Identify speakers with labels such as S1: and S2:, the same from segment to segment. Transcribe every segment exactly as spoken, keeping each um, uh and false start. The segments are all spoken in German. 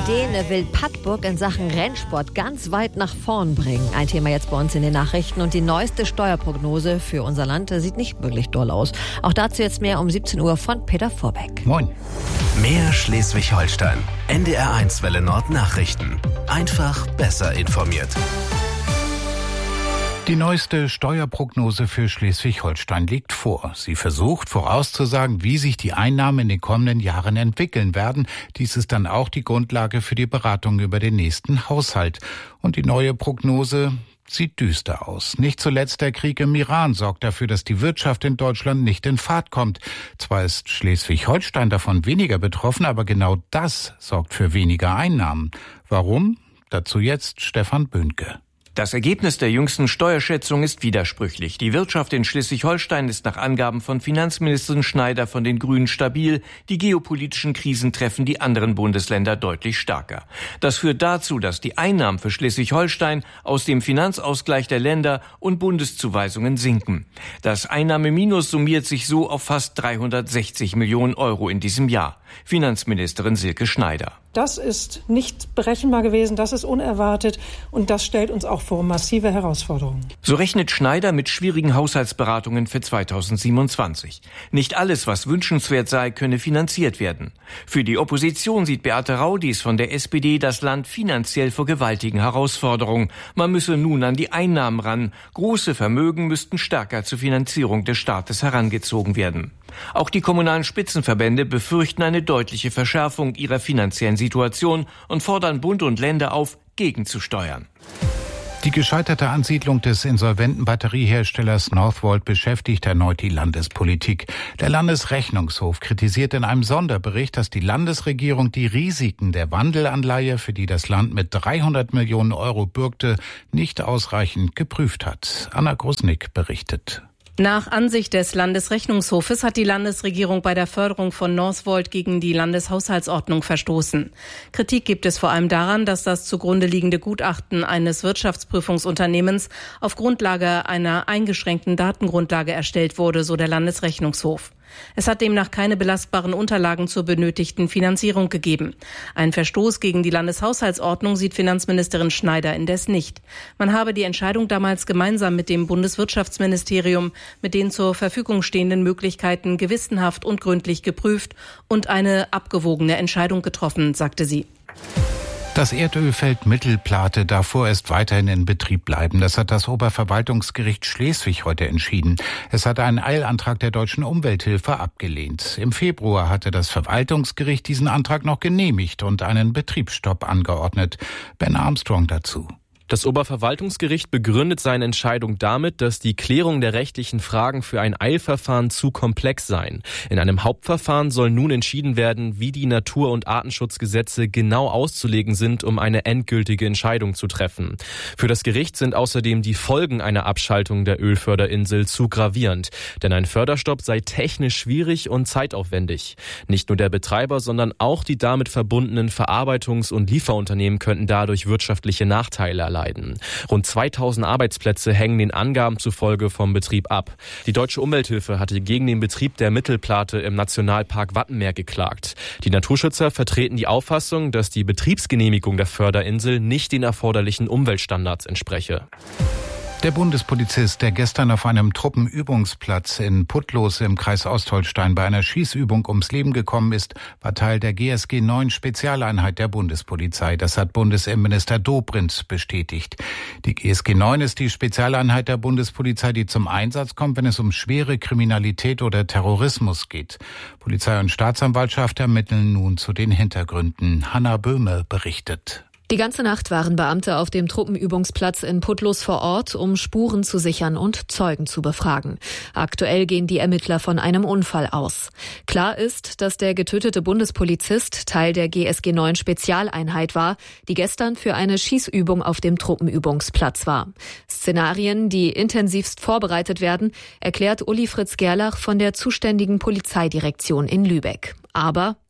S1: Däne will Padborg in Sachen Rennsport ganz weit nach vorn bringen. Ein Thema jetzt bei uns in den Nachrichten. Und die neueste Steuerprognose für unser Land sieht nicht wirklich doll aus. Auch dazu jetzt mehr um siebzehn Uhr von Peter Vorbeck.
S2: Moin.
S3: Mehr Schleswig-Holstein. N D R eins Welle Nord Nachrichten. Einfach besser informiert.
S2: Die neueste Steuerprognose für Schleswig-Holstein liegt vor. Sie versucht vorauszusagen, wie sich die Einnahmen in den kommenden Jahren entwickeln werden. Dies ist dann auch die Grundlage für die Beratung über den nächsten Haushalt. Und die neue Prognose sieht düster aus. Nicht zuletzt der Krieg im Iran sorgt dafür, dass die Wirtschaft in Deutschland nicht in Fahrt kommt. Zwar ist Schleswig-Holstein davon weniger betroffen, aber genau das sorgt für weniger Einnahmen. Warum? Dazu jetzt Stefan Böhnke.
S4: Das Ergebnis der jüngsten Steuerschätzung ist widersprüchlich. Die Wirtschaft in Schleswig-Holstein ist nach Angaben von Finanzministerin Schneider von den Grünen stabil. Die geopolitischen Krisen treffen die anderen Bundesländer deutlich stärker. Das führt dazu, dass die Einnahmen für Schleswig-Holstein aus dem Finanzausgleich der Länder und Bundeszuweisungen sinken. Das Einnahmeminus summiert sich so auf fast dreihundertsechzig Millionen Euro in diesem Jahr. Finanzministerin Silke Schneider.
S5: Das ist nicht berechenbar gewesen, das ist unerwartet und das stellt uns auch vor massive Herausforderungen.
S4: So rechnet Schneider mit schwierigen Haushaltsberatungen für zweitausendsiebenundzwanzig. Nicht alles, was wünschenswert sei, könne finanziert werden. Für die Opposition sieht Beate Raudis von der S P D das Land finanziell vor gewaltigen Herausforderungen. Man müsse nun an die Einnahmen ran. Große Vermögen müssten stärker zur Finanzierung des Staates herangezogen werden. Auch die kommunalen Spitzenverbände befürchten eine deutliche Verschärfung ihrer finanziellen Situation und fordern Bund und Länder auf, gegenzusteuern.
S2: Die gescheiterte Ansiedlung des insolventen Batterieherstellers Northvolt beschäftigt erneut die Landespolitik. Der Landesrechnungshof kritisiert in einem Sonderbericht, dass die Landesregierung die Risiken der Wandelanleihe, für die das Land mit dreihundert Millionen Euro bürgte, nicht ausreichend geprüft hat. Anna Grusnick berichtet.
S6: Nach Ansicht des Landesrechnungshofes hat die Landesregierung bei der Förderung von Northvolt gegen die Landeshaushaltsordnung verstoßen. Kritik gibt es vor allem daran, dass das zugrunde liegende Gutachten eines Wirtschaftsprüfungsunternehmens auf Grundlage einer eingeschränkten Datengrundlage erstellt wurde, so der Landesrechnungshof. Es hat demnach keine belastbaren Unterlagen zur benötigten Finanzierung gegeben. Ein Verstoß gegen die Landeshaushaltsordnung sieht Finanzministerin Schneider indes nicht. Man habe die Entscheidung damals gemeinsam mit dem Bundeswirtschaftsministerium mit den zur Verfügung stehenden Möglichkeiten gewissenhaft und gründlich geprüft und eine abgewogene Entscheidung getroffen, sagte sie.
S2: Das Erdölfeld Mittelplate darf vorerst weiterhin in Betrieb bleiben. Das hat das Oberverwaltungsgericht Schleswig heute entschieden. Es hat einen Eilantrag der Deutschen Umwelthilfe abgelehnt. Im Februar hatte das Verwaltungsgericht diesen Antrag noch genehmigt und einen Betriebsstopp angeordnet. Ben Armstrong dazu.
S7: Das Oberverwaltungsgericht begründet seine Entscheidung damit, dass die Klärung der rechtlichen Fragen für ein Eilverfahren zu komplex seien. In einem Hauptverfahren soll nun entschieden werden, wie die Natur- und Artenschutzgesetze genau auszulegen sind, um eine endgültige Entscheidung zu treffen. Für das Gericht sind außerdem die Folgen einer Abschaltung der Ölförderinsel zu gravierend. Denn ein Förderstopp sei technisch schwierig und zeitaufwendig. Nicht nur der Betreiber, sondern auch die damit verbundenen Verarbeitungs- und Lieferunternehmen könnten dadurch wirtschaftliche Nachteile erleiden. Leiden. Rund zweitausend Arbeitsplätze hängen den Angaben zufolge vom Betrieb ab. Die Deutsche Umwelthilfe hatte gegen den Betrieb der Mittelplate im Nationalpark Wattenmeer geklagt. Die Naturschützer vertreten die Auffassung, dass die Betriebsgenehmigung der Förderinsel nicht den erforderlichen Umweltstandards entspreche.
S2: Der Bundespolizist, der gestern auf einem Truppenübungsplatz in Puttlos im Kreis Ostholstein bei einer Schießübung ums Leben gekommen ist, war Teil der G S G neun Spezialeinheit der Bundespolizei. Das hat Bundesinnenminister Dobrindt bestätigt. Die G S G neun ist die Spezialeinheit der Bundespolizei, die zum Einsatz kommt, wenn es um schwere Kriminalität oder Terrorismus geht. Polizei und Staatsanwaltschaft ermitteln nun zu den Hintergründen. Hanna Böhme berichtet.
S8: Die ganze Nacht waren Beamte auf dem Truppenübungsplatz in Puttlos vor Ort, um Spuren zu sichern und Zeugen zu befragen. Aktuell gehen die Ermittler von einem Unfall aus. Klar ist, dass der getötete Bundespolizist Teil der G S G neun Spezialeinheit war, die gestern für eine Schießübung auf dem Truppenübungsplatz war. Szenarien, die intensivst vorbereitet werden, erklärt Uli Fritz Gerlach von der zuständigen Polizeidirektion in Lübeck. Aber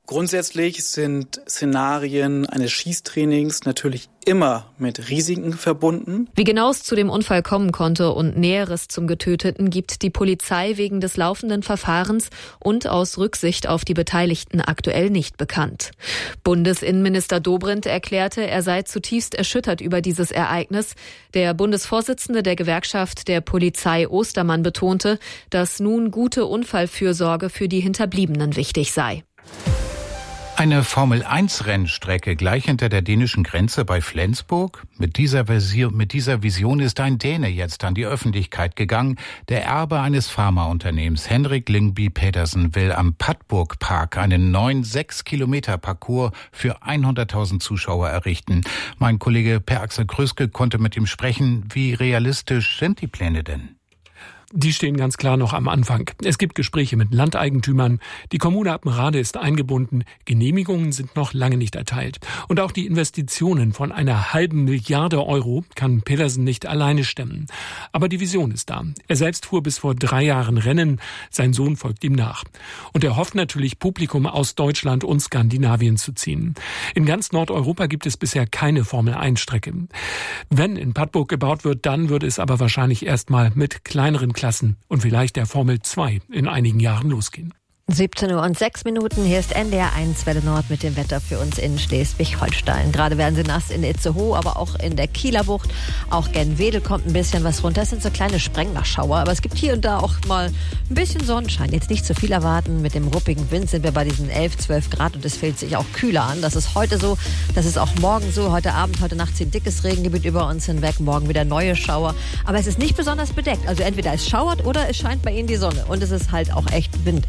S9: Grundsätzlich sind Szenarien eines Schießtrainings natürlich immer mit Risiken verbunden.
S8: Wie genau es zu dem Unfall kommen konnte und Näheres zum Getöteten gibt die Polizei wegen des laufenden Verfahrens und aus Rücksicht auf die Beteiligten aktuell nicht bekannt. Bundesinnenminister Dobrindt erklärte, er sei zutiefst erschüttert über dieses Ereignis. Der Bundesvorsitzende der Gewerkschaft der Polizei Ostermann betonte, dass nun gute Unfallfürsorge für die Hinterbliebenen wichtig sei.
S2: Eine Formel eins Rennstrecke gleich hinter der dänischen Grenze bei Flensburg? Mit dieser Version, mit dieser Vision ist ein Däne jetzt an die Öffentlichkeit gegangen. Der Erbe eines Pharmaunternehmens, Henrik Lyngby Pedersen, will am Padborg Park einen neuen sechs Kilometer Parcours für hunderttausend Zuschauer errichten. Mein Kollege Per Axel Krüske konnte mit ihm sprechen. Wie realistisch sind die Pläne denn?
S10: Die stehen ganz klar noch am Anfang. Es gibt Gespräche mit Landeigentümern. Die Kommune Appenrade ist eingebunden. Genehmigungen sind noch lange nicht erteilt. Und auch die Investitionen von einer halben Milliarde Euro kann Pedersen nicht alleine stemmen. Aber die Vision ist da. Er selbst fuhr bis vor drei Jahren Rennen. Sein Sohn folgt ihm nach. Und er hofft natürlich, Publikum aus Deutschland und Skandinavien zu ziehen. In ganz Nordeuropa gibt es bisher keine Formel eins Strecke. Wenn in Padborg gebaut wird, dann wird es aber wahrscheinlich erstmal mit kleineren Klassen und vielleicht der Formel zwei in einigen Jahren losgehen.
S1: siebzehn Uhr und sechs Minuten. Hier ist N D R eins Welle Nord mit dem Wetter für uns in Schleswig-Holstein. Gerade werden sie nass in Itzehoe, aber auch in der Kieler Bucht. Auch gen Wedel kommt ein bisschen was runter. Es sind so kleine Sprenglerschauer, aber es gibt hier und da auch mal ein bisschen Sonnenschein. Jetzt nicht zu viel erwarten. Mit dem ruppigen Wind sind wir bei diesen elf, zwölf Grad und es fühlt sich auch kühler an. Das ist heute so, das ist auch morgen so. Heute Abend, heute Nacht zieht dickes Regengebiet über uns hinweg. Morgen wieder neue Schauer. Aber es ist nicht besonders bedeckt. Also entweder es schauert oder es scheint bei Ihnen die Sonne. Und es ist halt auch echt windig.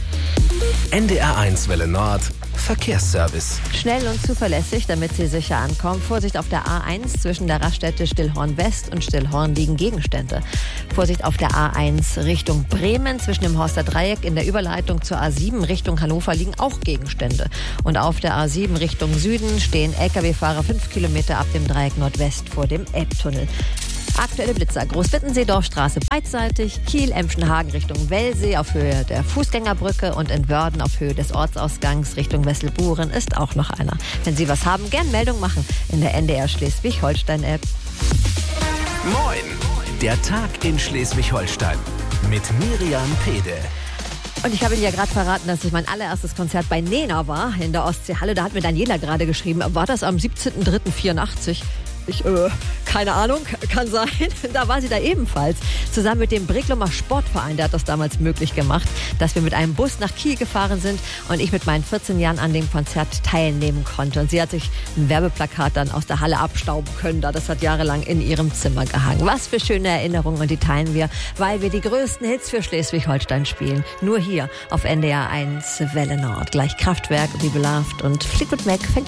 S3: N D R eins Welle Nord Verkehrsservice.
S1: Schnell und zuverlässig, damit Sie sicher ankommen. Vorsicht auf der A eins zwischen der Raststätte Stillhorn West und Stillhorn liegen Gegenstände. Vorsicht auf der A eins Richtung Bremen zwischen dem Horster Dreieck in der Überleitung zur A sieben Richtung Hannover liegen auch Gegenstände. Und auf der A sieben Richtung Süden stehen L K W-Fahrer fünf Kilometer ab dem Dreieck Nordwest vor dem Elbtunnel. Aktuelle Blitzer. Großwittensee, Dorfstraße beidseitig, Kiel, Emschenhagen Richtung Wellsee auf Höhe der Fußgängerbrücke und in Wörden auf Höhe des Ortsausgangs Richtung Wesselburen ist auch noch einer. Wenn Sie was haben, gern Meldung machen in der N D R Schleswig-Holstein-App.
S3: Moin! Der Tag in Schleswig-Holstein mit Miriam Pede.
S1: Und ich habe Ihnen ja gerade verraten, dass ich mein allererstes Konzert bei Nena war in der Ostseehalle. Da hat mir Daniela gerade geschrieben, war das am siebzehnten dritten vierundachtzig? Ich, äh, keine Ahnung, kann sein. Da war sie da ebenfalls. Zusammen mit dem Brecklumer Sportverein, der hat das damals möglich gemacht, dass wir mit einem Bus nach Kiel gefahren sind und ich mit meinen vierzehn Jahren an dem Konzert teilnehmen konnte. Und sie hat sich ein Werbeplakat dann aus der Halle abstauben können. Da das hat jahrelang in ihrem Zimmer gehangen. Was für schöne Erinnerungen, und die teilen wir, weil wir die größten Hits für Schleswig-Holstein spielen. Nur hier auf N D R eins Welle Nord. Gleich Kraftwerk, Be Beloved und Fleetwood Mac fängt